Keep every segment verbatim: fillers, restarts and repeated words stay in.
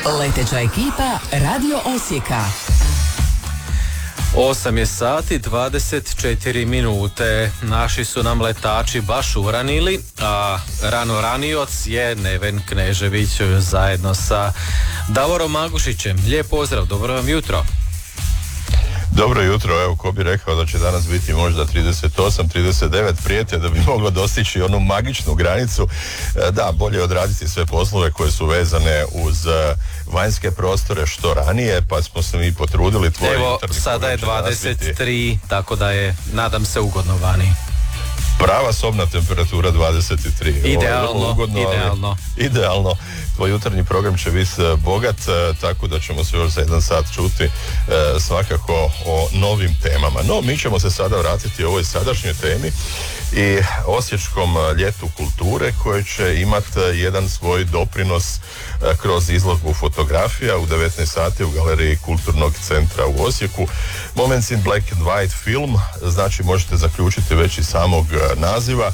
Leteća ekipa Radio Osijeka. osam je sati dvadeset četiri minute. Naši su nam letači baš uranili, a rano ranioc je Neven Knežević zajedno sa Davorom Magušićem. Lijep pozdrav, dobro vam jutro. Dobro jutro, evo ko bi rekao da će danas biti možda trideset osam trideset devet, prijete da bi moglo dostići onu magičnu granicu. Da, bolje odraditi sve poslove koje su vezane uz vanjske prostore što ranije, pa smo se mi potrudili. Tvoj Evo, sada je dvadeset tri, tako da je, nadam se, ugodno vani. Prava sobna temperatura dvadeset tri. Idealno, ugodno, idealno. Idealno. Tvoj jutarnji program će biti bogat, tako da ćemo se još za jedan sat čuti svakako o novim temama. No, mi ćemo se sada vratiti ovoj sadašnjoj temi i Osječkom ljetu kulture koje će imati jedan svoj doprinos kroz izložbu fotografija u devetnaest sati u galeriji Kulturnog centra u Osijeku. Moments in Black and White film, znači možete zaključiti već iz samog naziva.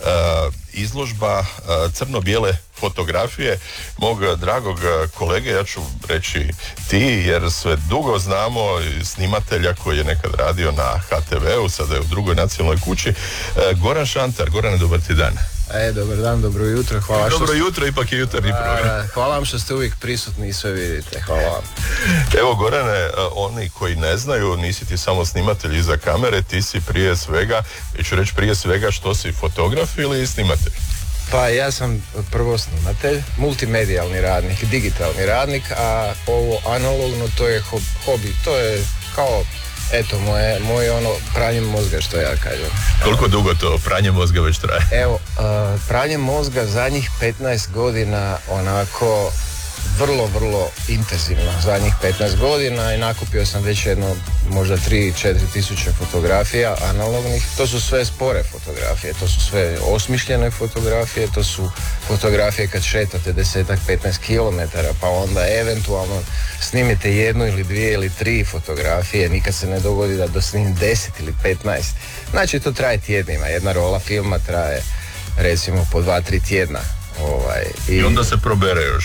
Izložba crno-bijele fotografije mog dragog kolege, ja ću reći ti, jer sve dugo znamo snimatelja koji je nekad radio na ha te veu, sada je u drugoj nacionalnoj kući, Goran Šantar. Gorane, dobar ti dan. E, dobar dan, dobro jutro, hvala dobro što... Dobro jutro, ipak je jutarnji program. Hvala vam što ste uvijek prisutni i sve vidite, hvala vam. Evo, Gorane, oni koji ne znaju, nisi ti samo snimatelj iza kamere, ti si prije svega, ja ću reći prije svega što si fotograf ili snimatelj? Pa ja sam prvo snimatelj, multimedijalni radnik, digitalni radnik, a ovo analogno to je hobi, to je kao... Eto, moje, moje ono pranje mozga, što ja kažem. Koliko dugo to pranje mozga već traje? Evo, uh, pranje mozga zadnjih petnaest godina onako vrlo, vrlo intenzivno. Zadnjih petnaest godina i nakupio sam već jedno možda tri do četiri tisuće fotografija analognih. To su sve spore fotografije, to su sve osmišljene fotografije, to su fotografije kad šetate desetak, petnaest kilometara, pa onda eventualno snimite jednu ili dvije ili tri fotografije, nikad se ne dogodi da dosnim deset ili petnaest. Znači to traje tjednima, jedna rola filma traje recimo po dva, tri tjedna. Ovaj, i, I onda se probere još.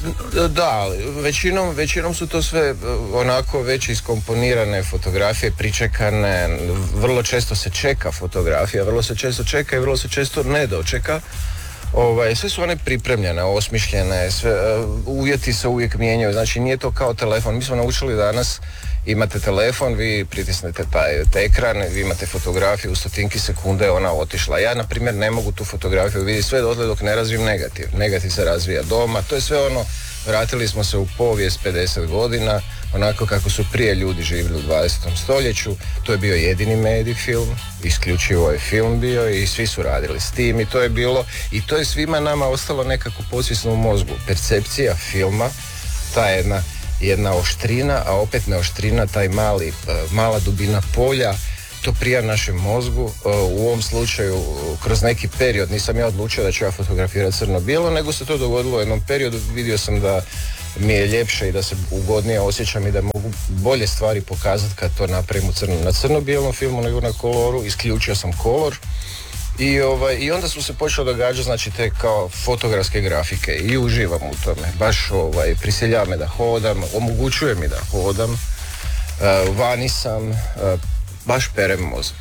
Da, većinom, većinom su to sve onako već iskomponirane fotografije, pričekane, vrlo često se čeka fotografija, vrlo se često čeka i vrlo se često ne dočeka. Ovaj, sve su one pripremljene, osmišljene, sve, uvjeti se uvijek mijenjaju, znači nije to kao telefon. Mi smo naučili danas, imate telefon, vi pritisnete taj, taj ekran, vi imate fotografiju, u stotinki sekunde ona otišla. Ja, na primjer, ne mogu tu fotografiju vidjeti sve dotle dok ne razvijem negativ. Negativ se razvija doma, to je sve ono, vratili smo se u povijest pedeset godina, onako kako su prije ljudi živjeli u dvadesetom stoljeću. To je bio jedini medij film, isključivo je film bio i svi su radili s tim i to je bilo, i to je svima nama ostalo nekako podsvjesno u mozgu. Percepcija filma, ta jedna, jedna oštrina, a opet ne oštrina, taj mali, mala dubina polja, to prija našem mozgu. U ovom slučaju kroz neki period nisam ja odlučio da ću ja fotografirati crno-bijelo, nego se to dogodilo u jednom periodu. Vidio sam da mi je ljepše i da se ugodnije osjećam i da mogu bolje stvari pokazati kad to napravim u crno, na crno-bijelom filmu nego na koloru. Isključio sam kolor i, ovaj, i onda su se počelo događati, znači, te kao fotografske grafike i uživam u tome. Baš ovaj, prisiljava me da hodam, omogućuje mi da hodam, uh, vani sam, uh, baš perem mozak.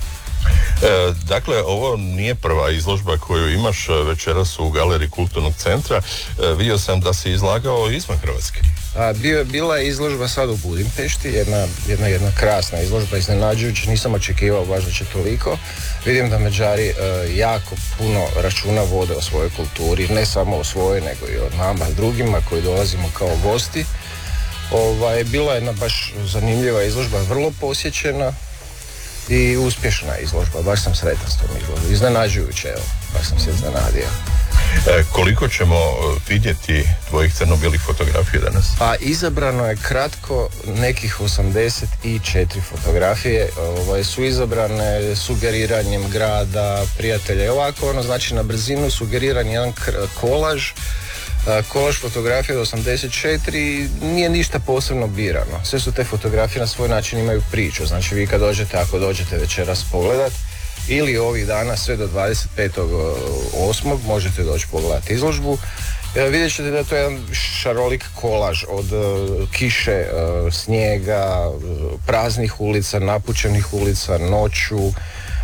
E, dakle, ovo nije prva izložba koju imaš večeras u galeriji Kulturnog centra. E, vidio sam da si izlagao izvan Hrvatske. A, bio, bila je izložba sad u Budimpešti, jedna, jedna, jedna krasna izložba, iznenađujuća, nisam očekivao baš da će toliko. Vidim da Mađari e, jako puno računa vode o svojoj kulturi, ne samo o svojoj, nego i o nama drugima koji dolazimo kao gosti. Ovaj, bila je jedna baš zanimljiva izložba, vrlo posjećena i uspješna izložba, baš sam sretan s tom izložbom, iznenađujuće, evo, baš sam se iznenadio. E, koliko ćemo vidjeti tvojih crno-bijelih fotografija danas? Pa izabrano je kratko nekih osamdeset četiri fotografije, ovaj, su izabrane sugeriranjem grada, prijatelja i ovako, ono, znači na brzinu sugeriran jedan kolaž, kolaž fotografija od osamdeset četiri, nije ništa posebno birano. Sve su te fotografije na svoj način imaju priču, znači vi kad dođete, ako dođete večeras pogledat, ili ovih dana sve do dvadeset petog osmog možete doći pogledati izložbu. Vidjet ćete da to je jedan šarolik kolaž od uh, kiše, uh, snijega, uh, praznih ulica, napučenih ulica, noću, uh,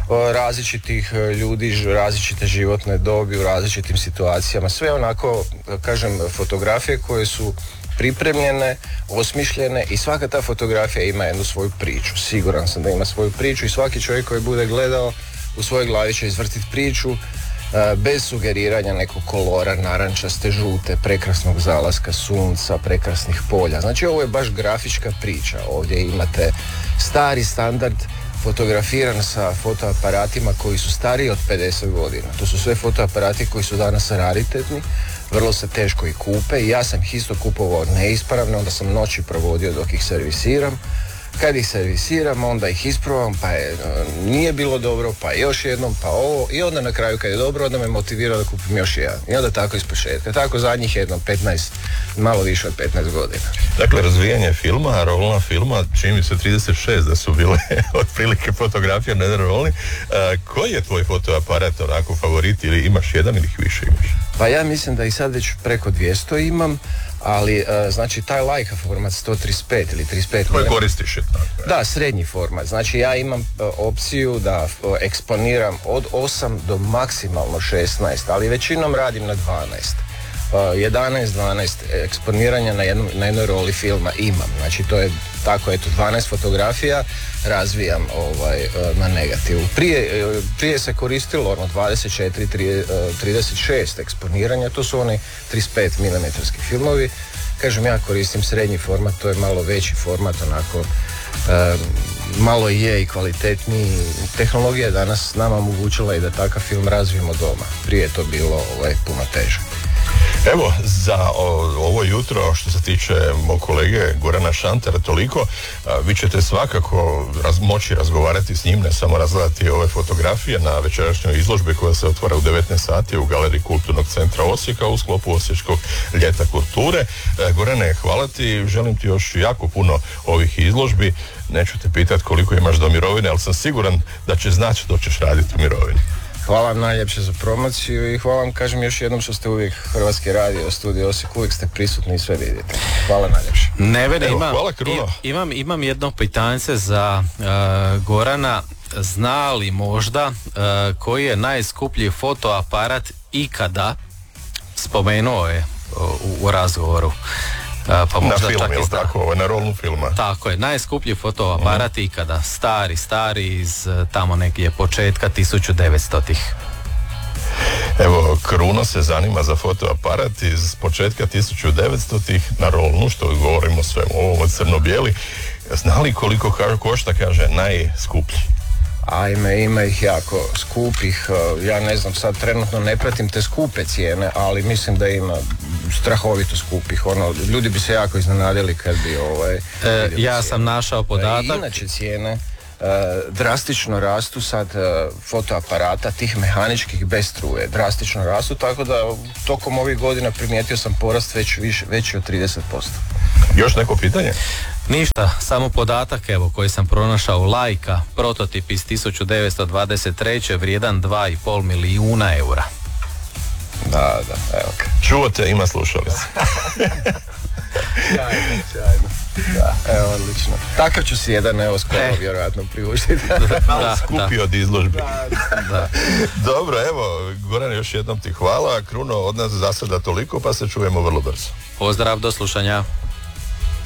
različitih uh, ljudi, različite životne dobi u različitim situacijama. Sve onako, kažem, fotografije koje su pripremljene, osmišljene i svaka ta fotografija ima jednu svoju priču. Siguran sam da ima svoju priču i svaki čovjek koji bude gledao u svojoj glavi će izvrtiti priču uh, bez sugeriranja nekog kolora, narančaste, žute, prekrasnog zalaska sunca, prekrasnih polja. Znači ovo je baš grafička priča. Ovdje imate stari standard fotografiran sa fotoaparatima koji su stariji od pedeset godina. To su sve fotoaparati koji su danas raritetni, vrlo se teško i kupe i ja sam ih isto kupovao neispravno, onda sam noći provodio dok ih servisiram. Kad ih servisiram, onda ih isprovam, pa je, nije bilo dobro, pa još jednom, pa ovo, i onda na kraju kad je dobro, onda me motivirao da kupim još jedan. I onda tako iz početka, tako zadnjih jednom petnaest, malo više od petnaest godina. Dakle, razvijanje filma, rolna filma, čini mi se trideset šest da su bile otprilike fotografije na jedan rolni. Uh, koji je tvoj fotoaparat onako favorit, ili imaš jedan ili ih više imaš? Pa ja mislim da ih sad već preko dvjesto imam, ali uh, znači taj Leica format sto trideset pet ili trideset pet koji koristiš je tako? Da, srednji format. Znači ja imam uh, opciju da uh, eksponiram od osam do maksimalno šesnaest, ali većinom radim na dvanaest. Uh, jedanaest dvanaest eksponiranja na, jednu, na jednoj roli filma imam. Znači to je tako, eto, dvanaest fotografija razvijam ovaj, uh, na negativu. Prije, uh, prije se koristilo ono dvadeset četiri, trideset šest eksponiranja, to su oni trideset pet milimetarski filmovi. Kažem, ja koristim srednji format, to je malo veći format, onako uh, malo je i kvalitetniji. Tehnologija je danas nama omogućila i da takav film razvijemo doma. Prije je to bilo ovaj, puno teže. Evo, za o, ovo jutro, što se tiče mog kolege Gorana Šantera, toliko. A, vi ćete svakako raz, moći razgovarati s njim, ne samo razgledati ove fotografije na večerašnjoj izložbi koja se otvara u devetnaest sati u Galeriji Kulturnog centra Osijeka u sklopu Osječkog ljeta kulture. E, Gorane, hvala ti, želim ti još jako puno ovih izložbi. Neću te pitati koliko imaš do mirovine, ali sam siguran da će znati što ćeš raditi u mirovini. Hvala vam najljepše za promociju i hvala vam, kažem još jednom, što ste uvijek Hrvatski radio, Studio Osijek, uvijek ste prisutni i sve vidite. Hvala najljepše. Nevene, Evo, ima, hvala, Kruno. imam, imam jedno pitanje za uh, Gorana. Zna li možda uh, koji je najskuplji fotoaparat ikada, spomenuo je uh, u, u razgovoru. Uh, pa na film, ili tako, na rolnu filma. Tako je, najskuplji fotoaparat mm. ikada, stari, stari iz tamo negdje početka tisuću devetstotih. Evo, Kruno se zanima za fotoaparat iz početka tisuću devetstotih na rolnu, što govorimo sve o ovom crno-bijeli. Zna li koliko košta, kaže, najskuplji? Ajme, ima ih jako skupih, ja ne znam, sad trenutno ne pratim te skupe cijene, ali mislim da ima strahovito skupih, ono, ljudi bi se jako iznenadili kad bi ovaj... E, ja sam našao podatak. E, inače cijene e, drastično rastu sad, e, fotoaparata, tih mehaničkih bez struje, drastično rastu, tako da tokom ovih godina primijetio sam porast već, viš, veći od trideset posto. Još neko pitanje? Ništa, samo podatak evo koji sam pronašao, Leica, prototip iz tisuću devetsto dvadeset treće vrijedan dva i pol milijuna eura. Da, da, evo. Čuvate, ima slušalice. Sjajno, sjajno. Da, evo, odlično. Takav ću si jedan, evo, skoro e. vjerojatno priuštiti. Da, skupi od izložbi. Da, da. Dobro, evo, Goran, još jednom ti hvala. Kruno, od nas za sada toliko, pa se čujemo vrlo brzo. Pozdrav, do slušanja.